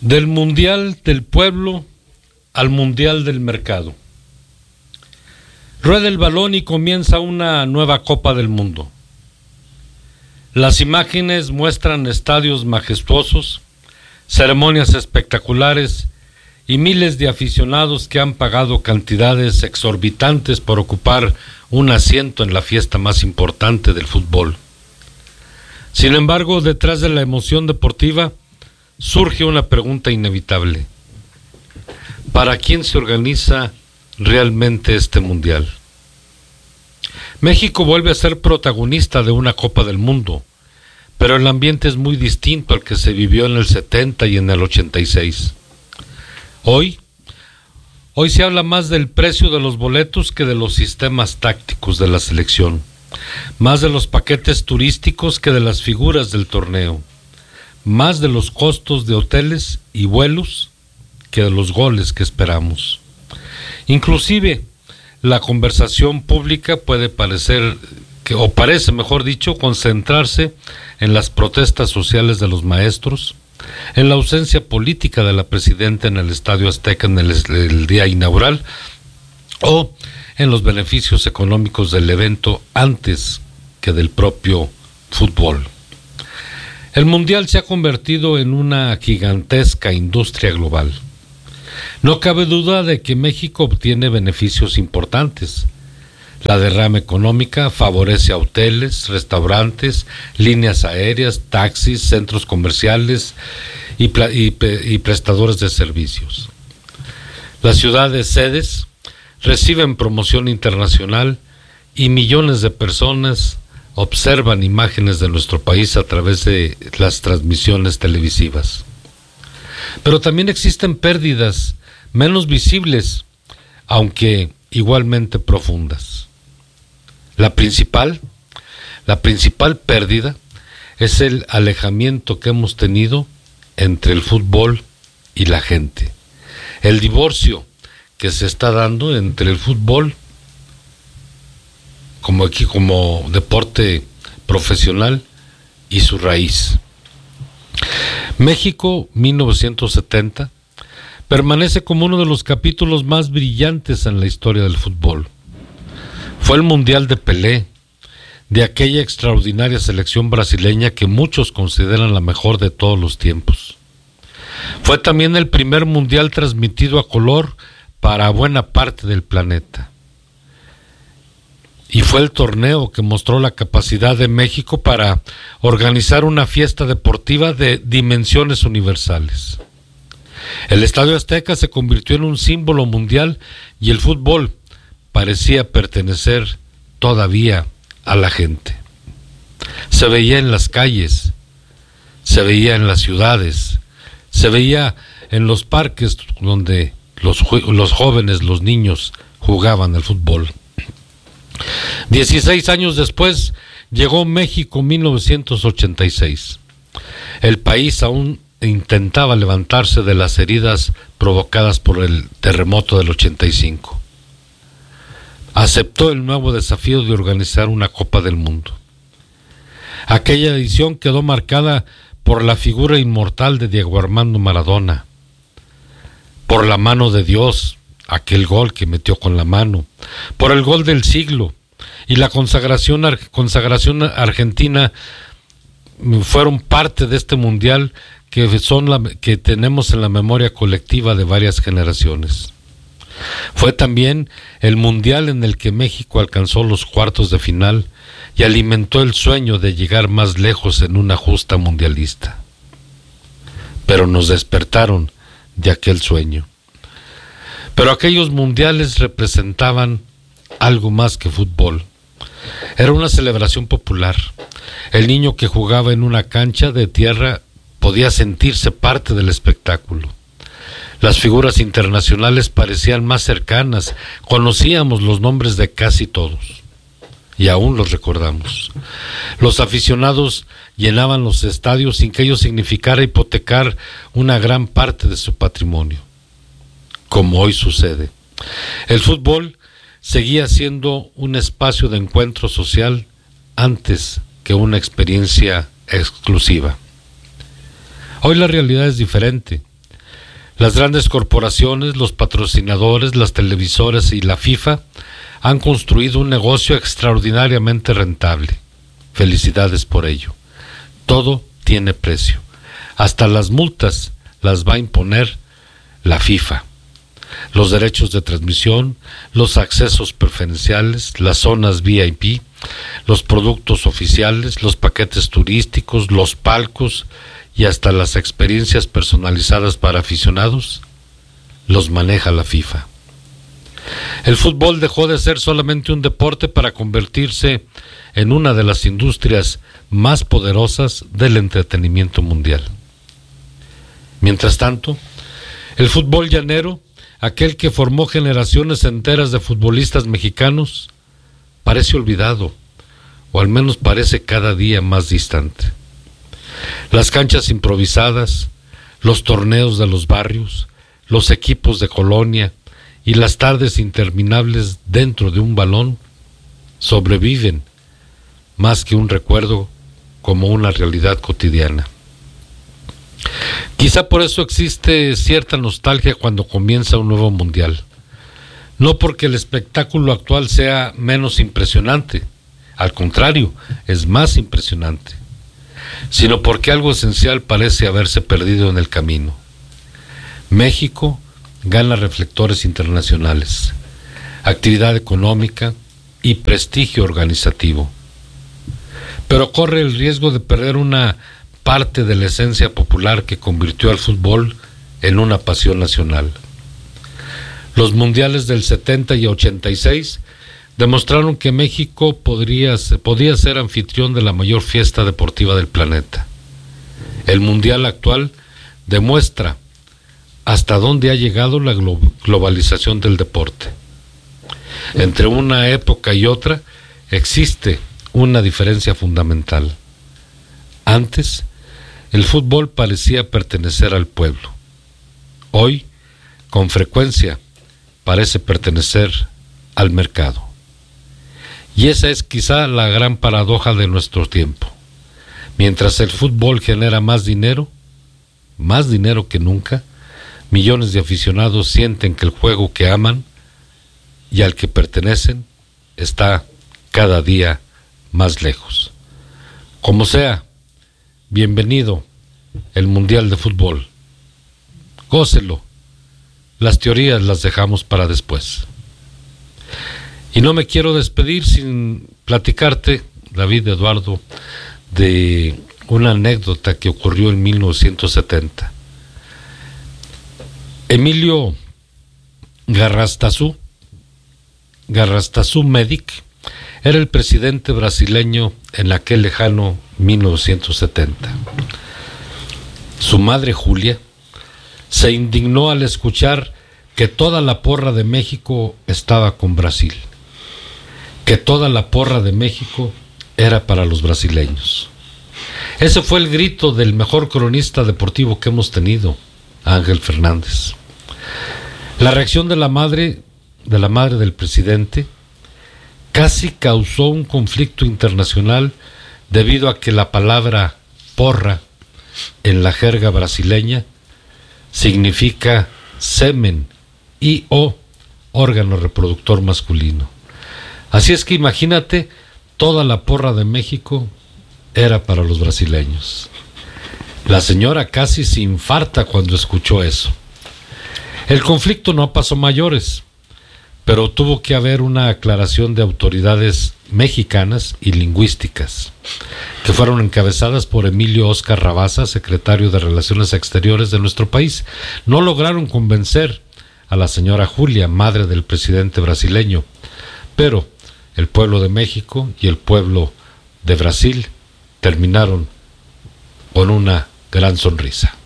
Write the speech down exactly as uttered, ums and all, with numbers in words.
Del Mundial del Pueblo al Mundial del Mercado. Rueda el balón y comienza una nueva Copa del Mundo. Las imágenes muestran estadios majestuosos, ceremonias espectaculares y miles de aficionados que han pagado cantidades exorbitantes por ocupar un asiento en la fiesta más importante del fútbol. Sin embargo, detrás de la emoción deportiva surge una pregunta inevitable: ¿para quién se organiza realmente este mundial? México vuelve a ser protagonista de una Copa del Mundo, pero el ambiente es muy distinto al que se vivió en el setenta y en el ochenta y seis. Hoy, hoy se habla más del precio de los boletos que de los sistemas tácticos de la selección, más de los paquetes turísticos que de las figuras del torneo, más de los costos de hoteles y vuelos que de los goles que esperamos. Inclusive, la conversación pública puede parecer, que, o parece mejor dicho, concentrarse en las protestas sociales de los maestros, en la ausencia política de la presidenta en el Estadio Azteca en el, el día inaugural, o en los beneficios económicos del evento antes que del propio fútbol. El Mundial se ha convertido en una gigantesca industria global. No cabe duda de que México obtiene beneficios importantes. La derrama económica favorece a hoteles, restaurantes, líneas aéreas, taxis, centros comerciales y, y, y prestadores de servicios. Las ciudades sedes reciben promoción internacional y millones de personas observan imágenes de nuestro país a través de las transmisiones televisivas. Pero también existen pérdidas menos visibles, aunque igualmente profundas. La principal, la principal pérdida es el alejamiento que hemos tenido entre el fútbol y la gente. El divorcio que se está dando entre el fútbol como aquí como deporte profesional y su raíz. México mil novecientos setenta permanece como uno de los capítulos más brillantes en la historia del fútbol. Fue el Mundial de Pelé, de aquella extraordinaria selección brasileña que muchos consideran la mejor de todos los tiempos. Fue también el primer Mundial transmitido a color para buena parte del planeta. Y fue el torneo que mostró la capacidad de México para organizar una fiesta deportiva de dimensiones universales. El Estadio Azteca se convirtió en un símbolo mundial y el fútbol parecía pertenecer todavía a la gente. Se veía en las calles, se veía en las ciudades, se veía en los parques donde los, los jóvenes, los niños jugaban al fútbol. Dieciséis años después llegó México mil novecientos ochenta y seis. El país aún intentaba levantarse de las heridas provocadas por el terremoto del ochenta y cinco. Aceptó el nuevo desafío de organizar una Copa del Mundo. Aquella edición quedó marcada por la figura inmortal de Diego Armando Maradona, por la mano de Dios, aquel gol que metió con la mano, por el gol del siglo y la consagración, consagración argentina fueron parte de este mundial que, son la, que tenemos en la memoria colectiva de varias generaciones. Fue también el mundial en el que México alcanzó los cuartos de final y alimentó el sueño de llegar más lejos en una justa mundialista. Pero nos despertaron de aquel sueño. Pero aquellos mundiales representaban algo más que fútbol. Era una celebración popular. El niño que jugaba en una cancha de tierra podía sentirse parte del espectáculo. Las figuras internacionales parecían más cercanas, conocíamos los nombres de casi todos, y aún los recordamos. Los aficionados llenaban los estadios sin que ello significara hipotecar una gran parte de su patrimonio, como hoy sucede. El fútbol seguía siendo un espacio de encuentro social antes que una experiencia exclusiva. Hoy la realidad es diferente. Las grandes corporaciones, los patrocinadores, las televisoras y la FIFA han construido un negocio extraordinariamente rentable. Felicidades por ello. Todo tiene precio. Hasta las multas las va a imponer la FIFA. Los derechos de transmisión, los accesos preferenciales, las zonas V I P, los productos oficiales, los paquetes turísticos, los palcos y hasta las experiencias personalizadas para aficionados, los maneja la FIFA. El fútbol dejó de ser solamente un deporte para convertirse en una de las industrias más poderosas del entretenimiento mundial. Mientras tanto, el fútbol llanero, aquel que formó generaciones enteras de futbolistas mexicanos, parece olvidado, o al menos parece cada día más distante. Las canchas improvisadas, los torneos de los barrios, los equipos de colonia y las tardes interminables dentro de un balón sobreviven más que un recuerdo como una realidad cotidiana. Quizá por eso existe cierta nostalgia cuando comienza un nuevo mundial. No porque el espectáculo actual sea menos impresionante, al contrario, es más impresionante, sino porque algo esencial parece haberse perdido en el camino. México gana reflectores internacionales, actividad económica y prestigio organizativo, pero corre el riesgo de perder una parte de la esencia popular que convirtió al fútbol en una pasión nacional. Los mundiales del setenta y ochenta y seis demostraron que México podría, podía ser anfitrión de la mayor fiesta deportiva del planeta. El mundial actual demuestra hasta dónde ha llegado la glo- globalización del deporte. Entre una época y otra existe una diferencia fundamental. Antes, el fútbol parecía pertenecer al pueblo. Hoy, con frecuencia, parece pertenecer al mercado. Y esa es quizá la gran paradoja de nuestro tiempo. Mientras el fútbol genera más dinero, más dinero que nunca, millones de aficionados sienten que el juego que aman y al que pertenecen está cada día más lejos. Como sea, bienvenido el Mundial de Fútbol. Gócelo. Las teorías las dejamos para después. Y no me quiero despedir sin platicarte, David Eduardo, de una anécdota que ocurrió en mil novecientos setenta. Emilio Garrastazu, Garrastazu Medic, era el presidente brasileño en aquel lejano mil novecientos setenta. Su madre Julia se indignó al escuchar que toda la porra de México estaba con Brasil, que toda la porra de México era para los brasileños. Ese fue el grito del mejor cronista deportivo que hemos tenido, Ángel Fernández. La reacción de la madre, de la madre del presidente, casi causó un conflicto internacional debido a que la palabra porra en la jerga brasileña significa semen y o órgano reproductor masculino. Así es que imagínate, toda la porra de México era para los brasileños. La señora casi se infarta cuando escuchó eso. El conflicto no pasó mayores, pero tuvo que haber una aclaración de autoridades mexicanas y lingüísticas, que fueron encabezadas por Emilio Óscar Rabasa, secretario de Relaciones Exteriores de nuestro país. No lograron convencer a la señora Julia, madre del presidente brasileño, pero el pueblo de México y el pueblo de Brasil terminaron con una gran sonrisa.